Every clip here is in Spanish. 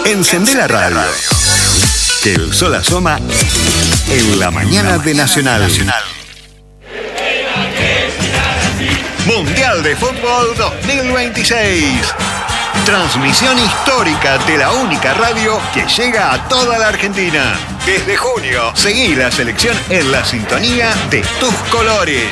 Encendé la radio. Que el sol asoma en la mañana de Nacional. Mundial de Fútbol 2026. Transmisión histórica de la única radio que llega a toda la Argentina. Desde junio, seguí la selección en la sintonía de tus colores.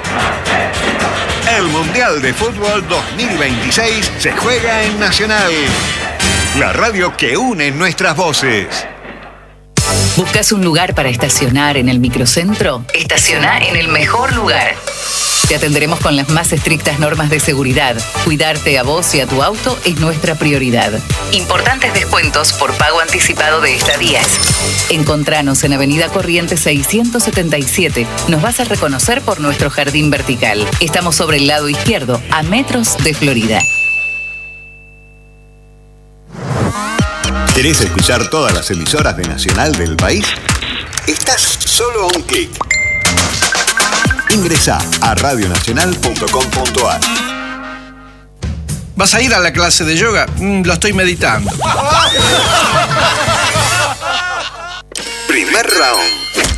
El Mundial de Fútbol 2026 se juega en Nacional. La radio que une nuestras voces. ¿Buscas un lugar para estacionar en el microcentro? Estaciona en el mejor lugar. Te atenderemos con las más estrictas normas de seguridad. Cuidarte a vos y a tu auto es nuestra prioridad. Importantes descuentos por pago anticipado de estadías. Encontranos en Avenida Corrientes 677. Nos vas a reconocer por nuestro jardín vertical. Estamos sobre el lado izquierdo, a metros de Florida. ¿Querés escuchar todas las emisoras de Nacional del país? Estás solo a un clic. Ingresá a radionacional.com.ar. ¿Vas a ir a la clase de yoga? Lo estoy meditando. Primer round.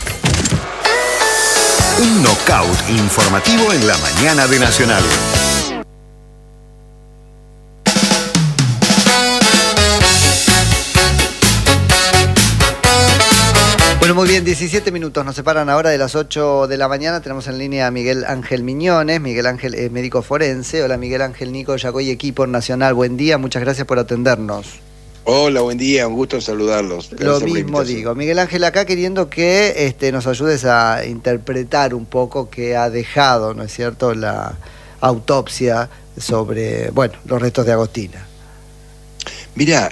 Un knockout informativo en la mañana de Nacional. Bueno, muy bien, 17 minutos nos separan ahora de las 8 de la mañana. Tenemos en línea a Miguel Ángel Miñones. Miguel Ángel es médico forense. Hola, Miguel Ángel, Nico Yacoy, equipo Nacional. Buen día, muchas gracias por atendernos. Hola, buen día, un gusto saludarlos. Lo mismo digo. Miguel Ángel, acá queriendo que nos ayudes a interpretar un poco qué ha dejado, ¿no es cierto?, la autopsia sobre, los restos de Agostina. Mirá,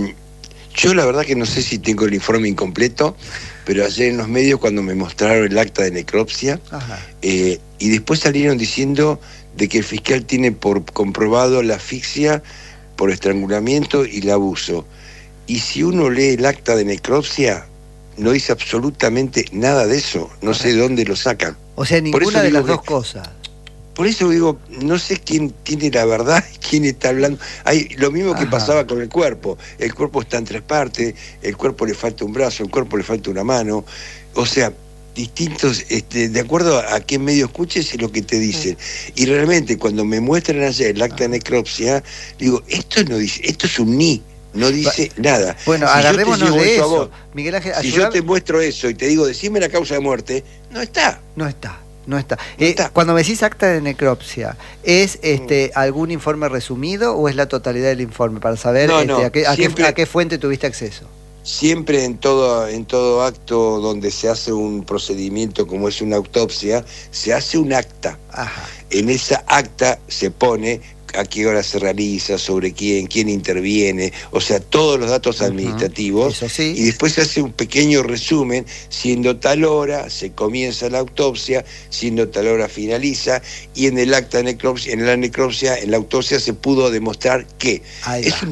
yo la verdad que no sé si tengo el informe incompleto, pero ayer en los medios cuando me mostraron el acta de necropsia, y después salieron diciendo de que el fiscal tiene por comprobado la asfixia por estrangulamiento y el abuso. Y si uno lee el acta de necropsia, no dice absolutamente nada de eso. No sé de dónde lo sacan. O sea, ninguna de las dos cosas. Por eso digo, no sé quién tiene la verdad y quién está hablando. Hay lo mismo que pasaba con el cuerpo. El cuerpo está en tres partes, el cuerpo le falta un brazo, el cuerpo le falta una mano. O sea, distintos, de acuerdo a qué medio escuches es lo que te dicen. Y realmente cuando me muestran ayer el acta de necropsia, digo, esto no dice, esto es un ni. No dice nada. Bueno, si agarrémonos de eso. Vos, Miguel Ángel, si yo te muestro eso y te digo, decime la causa de muerte, no está. No está. Cuando me decís acta de necropsia, ¿es algún informe resumido o es la totalidad del informe? Para saber a qué fuente tuviste acceso. Siempre en todo acto donde se hace un procedimiento como es una autopsia, se hace un acta. En esa acta se pone a qué hora se realiza, sobre quién interviene, o sea, todos los datos administrativos. Eso sí. Y después se hace un pequeño resumen, siendo tal hora se comienza la autopsia, siendo tal hora finaliza, y en el acta de necropsia, en la autopsia se pudo demostrar que es un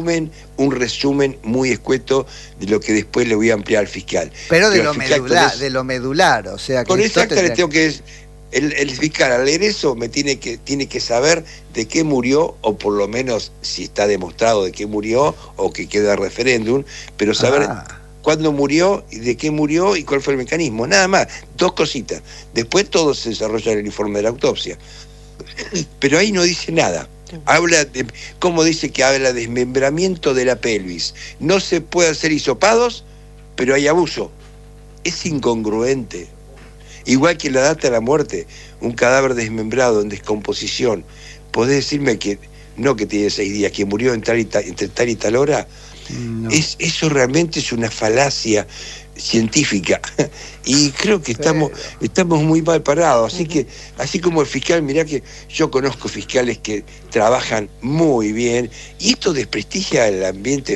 resumen muy escueto de lo que después le voy a ampliar al fiscal. Pero de lo medular, o sea que con esa acta le tengo que el fiscal al leer eso tiene que saber de qué murió, o por lo menos si está demostrado de qué murió o que queda referéndum, pero saber cuándo murió y de qué murió y cuál fue el mecanismo, nada más, dos cositas. Después todo se desarrolla en el informe de la autopsia. Pero ahí no dice nada. Habla de, ¿cómo dice que habla de desmembramiento de la pelvis? No se puede hacer hisopados, pero hay abuso. Es incongruente. Igual que la data de la muerte, un cadáver desmembrado en descomposición. ¿Podés decirme que no que tiene 6 días, que murió entre tal y tal hora? No. Eso realmente es una falacia científica. Y creo que estamos muy mal parados. Así que, así como el fiscal, mirá que yo conozco fiscales que trabajan muy bien, y esto desprestigia el ambiente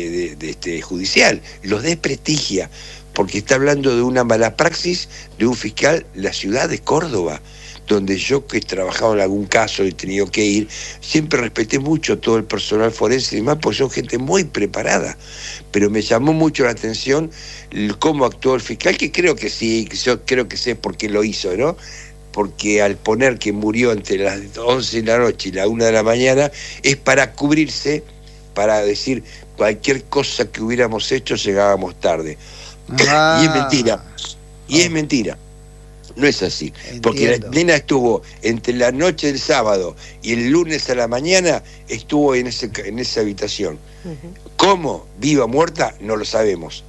judicial, los desprestigia. Porque está hablando de una mala praxis de un fiscal, la ciudad de Córdoba, donde yo, que he trabajado en algún caso y he tenido que ir, siempre respeté mucho todo el personal forense y demás, porque son gente muy preparada. Pero me llamó mucho la atención cómo actuó el fiscal, que creo que sí, yo creo que sé por qué lo hizo, ¿no? Porque al poner que murió entre las 11 de la noche y la 1 de la mañana, es para cubrirse para decir cualquier cosa que hubiéramos hecho llegábamos tarde. Y es mentira. Y es mentira. No es así. Entiendo. Porque la nena estuvo entre la noche del sábado y el lunes a la mañana, estuvo en esa habitación. ¿Cómo? ¿Viva o muerta? No lo sabemos.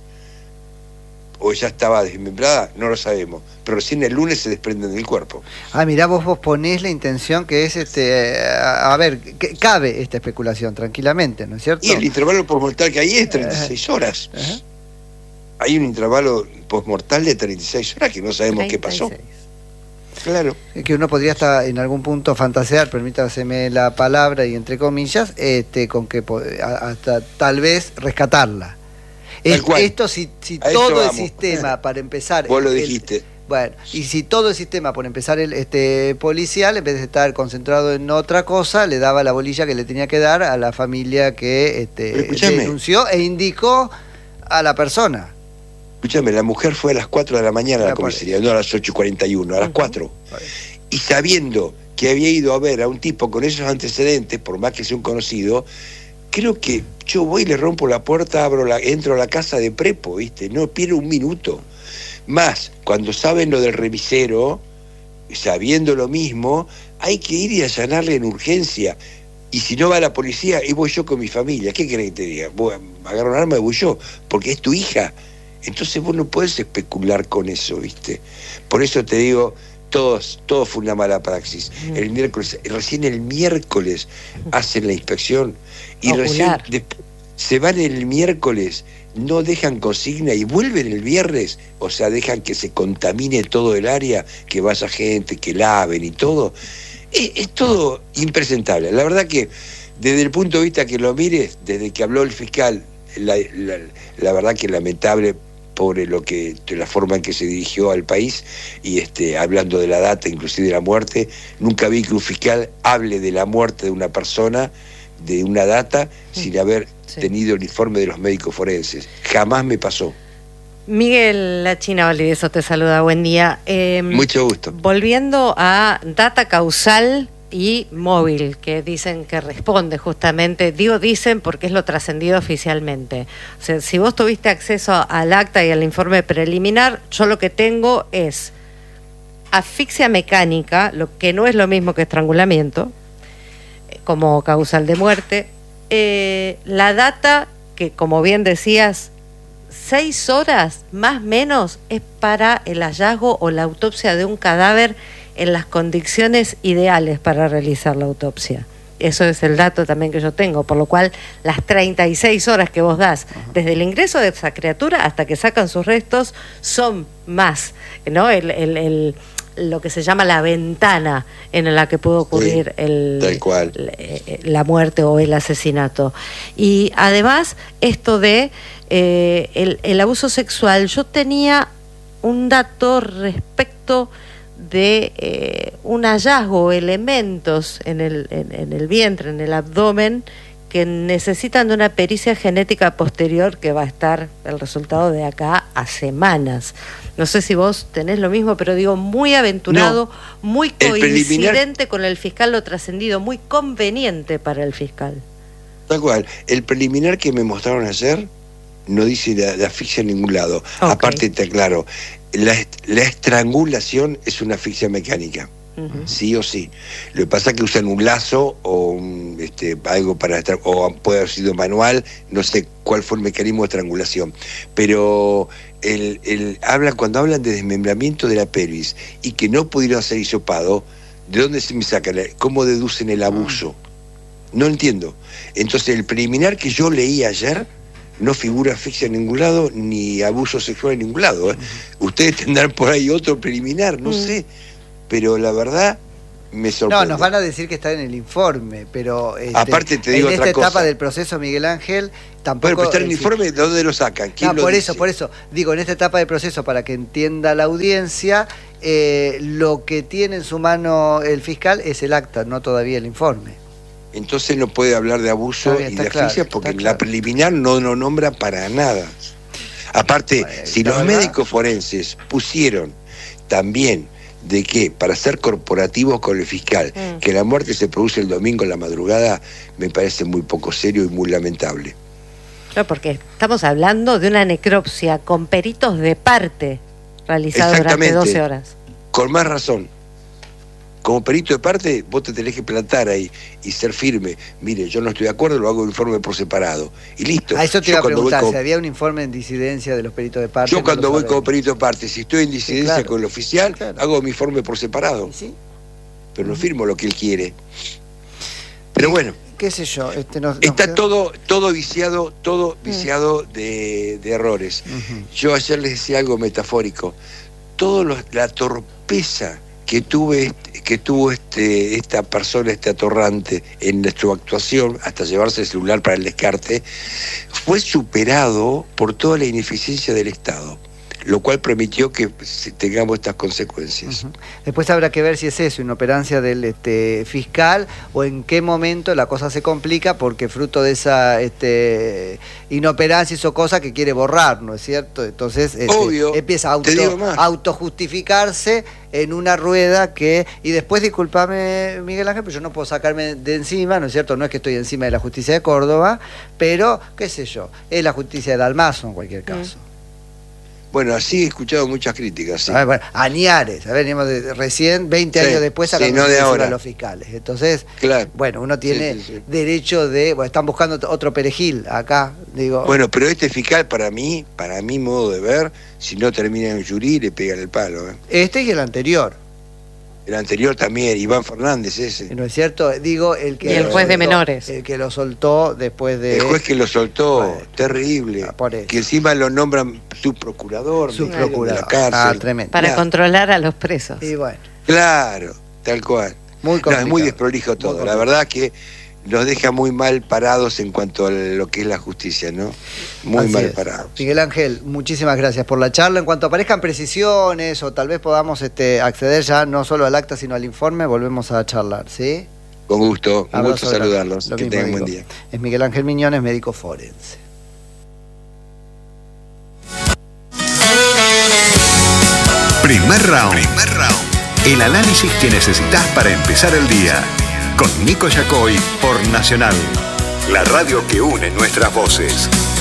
O ya estaba desmembrada, no lo sabemos. Pero recién el lunes se desprenden del cuerpo. Mirá, vos ponés la intención que es a ver, que cabe esta especulación tranquilamente, ¿no es cierto? Y el intervalo postmortal que hay es 36 horas. Hay un intervalo postmortal de 36 horas que no sabemos 36. Qué pasó. Claro. Que uno podría hasta en algún punto fantasear, permítaseme la palabra y entre comillas, con que hasta tal vez rescatarla. Esto si todo el sistema, para empezar... Vos lo dijiste. Bueno, y si todo el sistema, por empezar, policial, en vez de estar concentrado en otra cosa, le daba la bolilla que le tenía que dar a la familia que denunció e indicó a la persona. Escúchame, la mujer fue a las 4 de la mañana a la comisaría, no a las 8:41, a las 4. Y sabiendo que había ido a ver a un tipo con esos antecedentes, por más que sea un conocido, creo que yo voy y le rompo la puerta, entro a la casa de prepo, ¿viste? No pierdo un minuto. Más, cuando saben lo del revisero, sabiendo lo mismo, hay que ir y allanarle en urgencia. Y si no va la policía, y voy yo con mi familia. ¿Qué querés que te diga? Agarro un arma y voy yo, porque es tu hija. Entonces vos no podés especular con eso, ¿viste? Por eso te digo, todo fue una mala praxis. Recién el miércoles hacen la inspección y recién se van el miércoles, no dejan consigna y vuelven el viernes, o sea, dejan que se contamine todo el área, que vaya gente, que laven y todo. Es todo impresentable. La verdad que desde el punto de vista que lo mires, desde que habló el fiscal, la verdad que lamentable, pobre la forma en que se dirigió al país y hablando de la data, inclusive de la muerte. Nunca vi que un fiscal hable de la muerte de una persona, de una data, sin haber tenido el informe de los médicos forenses. Jamás me pasó. Miguel La China Valdivieso te saluda, buen día. Mucho gusto. Volviendo a data causal y móvil, que dicen que responde justamente, dicen porque es lo trascendido oficialmente. O sea, si vos tuviste acceso al acta y al informe preliminar, yo lo que tengo es asfixia mecánica, lo que no es lo mismo que estrangulamiento, como causal de muerte. La data, que como bien decías, 6 horas más o menos es para el hallazgo o la autopsia de un cadáver en las condiciones ideales para realizar la autopsia. Eso es el dato también que yo tengo, por lo cual las 36 horas que vos das desde el ingreso de esa criatura hasta que sacan sus restos son más, ¿no? Lo que se llama la ventana en la que puede ocurrir la muerte o el asesinato. Y además, esto de el abuso sexual, yo tenía un dato respecto de un hallazgo, elementos en el vientre, en el abdomen, que necesitan de una pericia genética posterior que va a estar el resultado de acá a semanas. No sé si vos tenés lo mismo, pero digo, muy aventurado, muy coincidente con el fiscal lo trascendido, muy conveniente para el fiscal. Tal cual. El preliminar que me mostraron ayer no dice la asfixia en ningún lado. Aparte, te aclaro, la estrangulación es una asfixia mecánica. Sí o sí. Lo que pasa es que usan un lazo o algo para o puede haber sido manual, no sé cuál fue el mecanismo de estrangulación, pero cuando hablan de desmembramiento de la pelvis y que no pudieron ser hisopado, ¿de dónde se me sacan? ¿Cómo deducen el abuso? No entiendo. Entonces el preliminar que yo leí ayer no figura asfixia en ningún lado ni abuso sexual en ningún lado. Ustedes tendrán por ahí otro preliminar, no sé. Pero la verdad me sorprende. No, nos van a decir que está en el informe, pero aparte te digo en otra esta cosa. Etapa del proceso, Miguel Ángel, tampoco... Bueno, pero está en el informe, ¿de dónde lo sacan? ¿Quién lo dice? Por eso, digo, en esta etapa del proceso, para que entienda la audiencia, lo que tiene en su mano el fiscal es el acta, no todavía el informe. Entonces no puede hablar de abuso y de asfixia porque la preliminar no lo nombra para nada. Aparte, si los médicos forenses pusieron también de que para ser corporativos con el fiscal, que la muerte se produce el domingo en la madrugada, me parece muy poco serio y muy lamentable. Claro, porque estamos hablando de una necropsia con peritos de parte realizada durante 12 horas. Con más razón. Como perito de parte, vos te tenés que plantar ahí y ser firme. Mire, yo no estoy de acuerdo, lo hago informe por separado. Y listo. A eso te iba a preguntar, si había un informe en disidencia de los peritos de parte. Yo cuando voy como perito de parte, si estoy en disidencia con el oficial, hago mi informe por separado. ¿Sí? Pero no firmo lo que él quiere. Pero bueno. ¿Qué sé yo? Está todo viciado de errores. Yo ayer les decía algo metafórico. La torpeza que tuvo esta persona, este atorrante, en su actuación, hasta llevarse el celular para el descarte, fue superado por toda la ineficiencia del Estado, lo cual permitió que tengamos estas consecuencias. Después habrá que ver si es eso, inoperancia del fiscal, o en qué momento la cosa se complica, porque fruto de esa inoperancia hizo cosas que quiere borrar, ¿no es cierto? Entonces empieza a autojustificarse en una rueda y después, discúlpame, Miguel Ángel, pero yo no puedo sacarme de encima, ¿no es cierto? No es que estoy encima de la justicia de Córdoba, pero, qué sé yo, es la justicia de Dalmazo en cualquier caso. Bueno, así he escuchado muchas críticas. Sí. Añares, venimos recién, 20 años después, a los fiscales. Entonces, bueno, uno tiene derecho están buscando otro perejil acá, digo. Bueno, pero este fiscal, para mi modo de ver, si no termina en jury, le pegan el palo. Este y el anterior. El anterior también, Iván Fernández ese. ¿No es cierto? Digo, y el juez de menores. El que lo soltó después de... El juez que lo soltó, terrible. Que encima lo nombran subprocurador. Subprocurador. De la cárcel. Tremendo. Para controlar a los presos. Y bueno. Claro, tal cual. Es muy desprolijo todo. La verdad que nos deja muy mal parados en cuanto a lo que es la justicia, ¿no? Muy mal parados. Miguel Ángel, muchísimas gracias por la charla. En cuanto aparezcan precisiones o tal vez podamos acceder ya no solo al acta sino al informe, volvemos a charlar, ¿sí? Con gusto, un gusto saludarlos. Que tengan buen día. Es Miguel Ángel Miñones, médico forense. Primer round. El análisis que necesitas para empezar el día. Con Nico Yacoy por Nacional, la radio que une nuestras voces.